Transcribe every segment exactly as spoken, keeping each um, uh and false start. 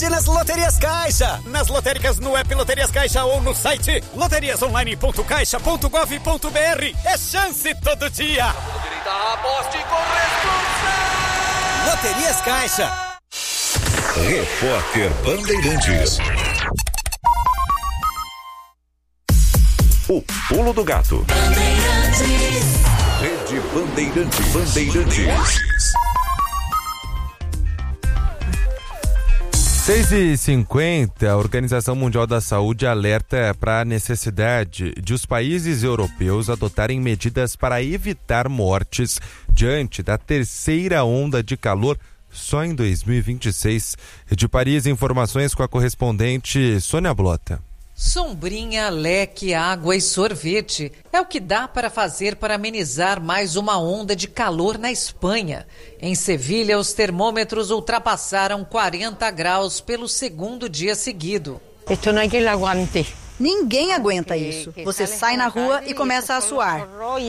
Nas Loterias Caixa, nas lotéricas no app Loterias Caixa ou no site loterias online ponto caixa ponto gov ponto br. É chance todo dia. Aposte com Loterias Caixa. Repórter Bandeirantes. O pulo do gato. Rede Bandeirantes. Bandeirantes. seis e cinquenta, a Organização Mundial da Saúde alerta para a necessidade de os países europeus adotarem medidas para evitar mortes diante da terceira onda de calor só em dois mil e vinte e seis. De Paris, informações com a correspondente Sônia Blota. Sombrinha, leque, água e sorvete é o que dá para fazer para amenizar mais uma onda de calor na Espanha. Em Sevilha, os termômetros ultrapassaram quarenta graus pelo segundo dia seguido. Esto não é que ele aguante. Ninguém aguenta isso. Você sai na rua e começa a suar.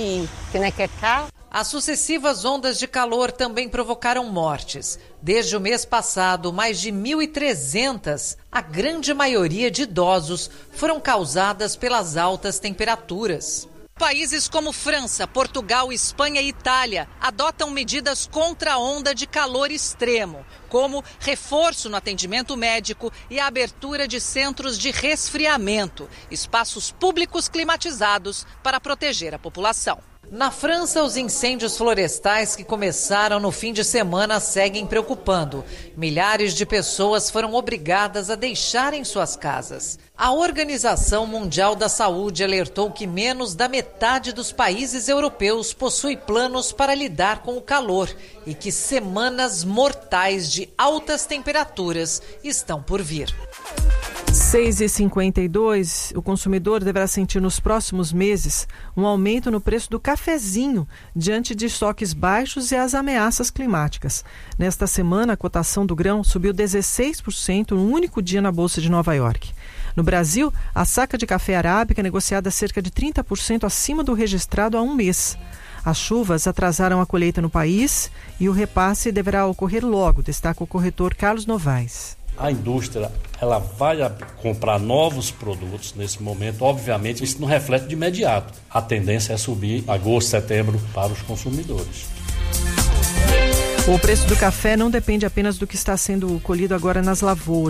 As sucessivas ondas de calor também provocaram mortes. Desde o mês passado, mais de mil e trezentas, a grande maioria de idosos, foram causadas pelas altas temperaturas. Países como França, Portugal, Espanha e Itália adotam medidas contra a onda de calor extremo, como reforço no atendimento médico e a abertura de centros de resfriamento, espaços públicos climatizados para proteger a população. Na França, os incêndios florestais que começaram no fim de semana seguem preocupando. Milhares de pessoas foram obrigadas a deixarem suas casas. A Organização Mundial da Saúde alertou que menos da metade dos países europeus possui planos para lidar com o calor e que semanas mortais de altas temperaturas estão por vir. seis e cinquenta e dois, o consumidor deverá sentir nos próximos meses um aumento no preço do cafezinho diante de estoques baixos e as ameaças climáticas. Nesta semana, a cotação do grão subiu dezesseis por cento no único dia na Bolsa de Nova York. No Brasil, a saca de café arábica é negociada cerca de trinta por cento acima do registrado há um mês. As chuvas atrasaram a colheita no país e o repasse deverá ocorrer logo, destaca o corretor Carlos Novaes. A indústria ela vai comprar novos produtos nesse momento. Obviamente, isso não reflete de imediato. A tendência é subir agosto, setembro para os consumidores. O preço do café não depende apenas do que está sendo colhido agora nas lavouras.